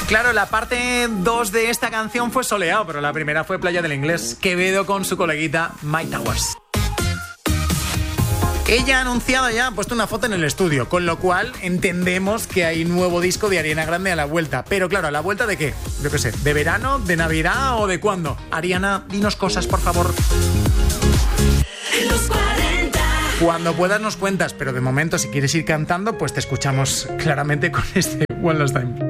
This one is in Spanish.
Claro, la parte 2 de esta canción fue soleado, pero la primera fue Playa del Inglés. Quevedo con su coleguita Mike Towers. Ella ha anunciado ya, ha puesto una foto en el estudio, con lo cual entendemos que hay nuevo disco de Ariana Grande a la vuelta. Pero claro, ¿a la vuelta de qué? Yo qué sé, ¿de verano, de Navidad o de cuándo? Ariana, dinos cosas, por favor. Los 40. Cuando puedas nos cuentas, pero de momento si quieres ir cantando, pues te escuchamos claramente con este One Last Time.